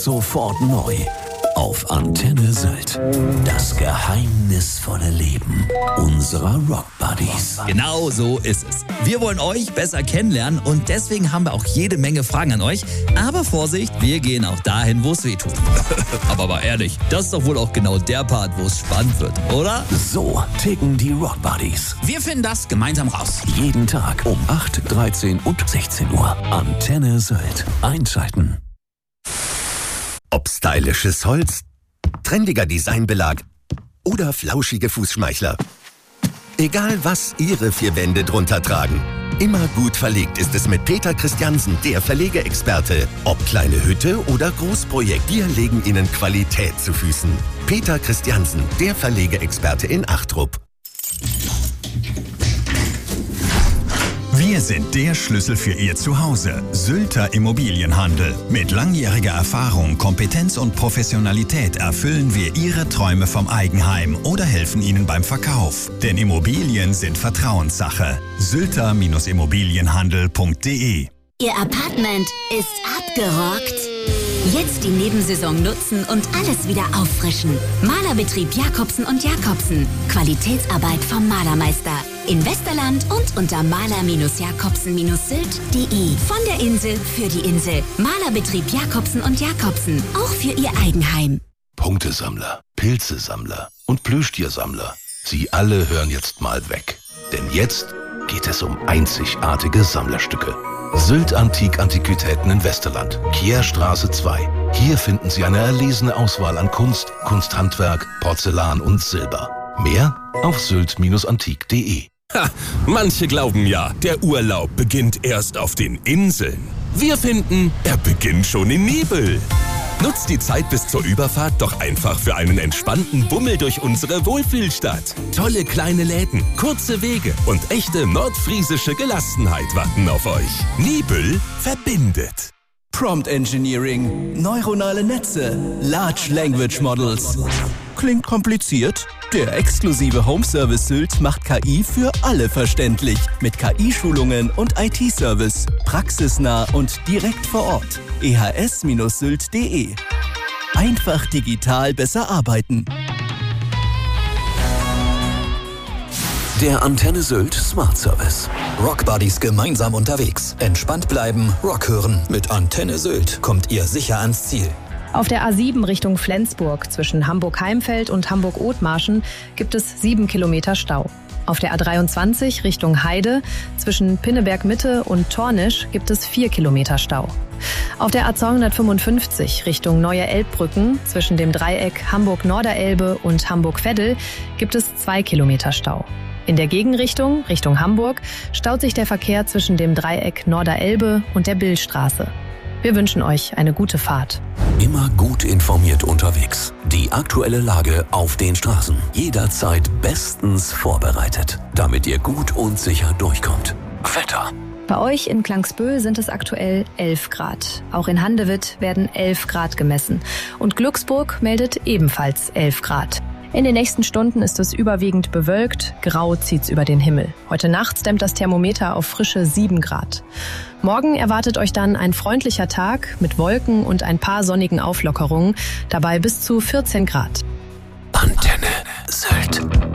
sofort neu auf Antenne Sylt. Das geheimnisvolle Leben unserer Rock Buddies. Genau so ist es. Wir wollen euch besser kennenlernen und deswegen haben wir auch jede Menge Fragen an euch. Aber Vorsicht, wir gehen auch dahin, wo es weh tut. Aber mal ehrlich, das ist doch wohl auch genau der Part, wo es spannend wird, oder? So ticken die Rock Buddies. Wir finden das gemeinsam raus. Jeden Tag um 8, 13 und 16 Uhr. Antenne Sylt. Einschalten. Ob stylisches Holz, trendiger Designbelag oder flauschige Fußschmeichler. Egal was Ihre 4 Wände drunter tragen. Immer gut verlegt ist es mit Peter Christiansen, der Verlegeexperte. Ob kleine Hütte oder Großprojekt, wir legen Ihnen Qualität zu Füßen. Peter Christiansen, der Verlegeexperte in Achtrup. Wir sind der Schlüssel für Ihr Zuhause. Sylter Immobilienhandel. Mit langjähriger Erfahrung, Kompetenz und Professionalität erfüllen wir Ihre Träume vom Eigenheim oder helfen Ihnen beim Verkauf. Denn Immobilien sind Vertrauenssache. sylter-immobilienhandel.de. Ihr Apartment ist abgerockt? Jetzt die Nebensaison nutzen und alles wieder auffrischen. Malerbetrieb Jacobsen und Jacobsen. Qualitätsarbeit vom Malermeister. In Westerland und unter maler-jacobsen-sylt.de. Von der Insel für die Insel. Malerbetrieb Jacobsen und Jacobsen. Auch für Ihr Eigenheim. Punktesammler, Pilzesammler und Plüschtiersammler. Sie alle hören jetzt mal weg. Denn jetzt geht es um einzigartige Sammlerstücke. Sylt Antik Antiquitäten in Westerland, Kierstraße 2. Hier finden Sie eine erlesene Auswahl an Kunst, Kunsthandwerk, Porzellan und Silber. Mehr auf sylt-antik.de. Ha, manche glauben ja, der Urlaub beginnt erst auf den Inseln. Wir finden, er beginnt schon in Nibel. Nutzt die Zeit bis zur Überfahrt doch einfach für einen entspannten Bummel durch unsere Wohlfühlstadt. Tolle kleine Läden, kurze Wege und echte nordfriesische Gelassenheit warten auf euch. Nibel verbindet. Prompt Engineering, neuronale Netze, Large Language Models. Klingt kompliziert? Der exklusive Home Service Sylt macht KI für alle verständlich. Mit KI-Schulungen und IT-Service. Praxisnah und direkt vor Ort. ehs-sylt.de. Einfach digital besser arbeiten. Der Antenne Sylt Smart Service. Rock Buddies gemeinsam unterwegs. Entspannt bleiben, Rock hören. Mit Antenne Sylt kommt ihr sicher ans Ziel. Auf der A7 Richtung Flensburg zwischen Hamburg-Heimfeld und Hamburg-Othmarschen gibt es 7 Kilometer Stau. Auf der A23 Richtung Heide zwischen Pinneberg-Mitte und Tornisch gibt es 4 Kilometer Stau. Auf der A255 Richtung Neue Elbbrücken zwischen dem Dreieck Hamburg-Norderelbe und Hamburg-Veddel gibt es 2 Kilometer Stau. In der Gegenrichtung, Richtung Hamburg, staut sich der Verkehr zwischen dem Dreieck Norderelbe und der Billstraße. Wir wünschen euch eine gute Fahrt. Immer gut informiert unterwegs. Die aktuelle Lage auf den Straßen. Jederzeit bestens vorbereitet, damit ihr gut und sicher durchkommt. Wetter. Bei euch in Klangsböhl sind es aktuell 11 Grad. Auch in Handewitt werden 11 Grad gemessen. Und Glücksburg meldet ebenfalls 11 Grad. In den nächsten Stunden ist es überwiegend bewölkt, grau zieht's über den Himmel. Heute Nacht dämmt das Thermometer auf frische 7 Grad. Morgen erwartet euch dann ein freundlicher Tag mit Wolken und ein paar sonnigen Auflockerungen, dabei bis zu 14 Grad. Antenne Sylt.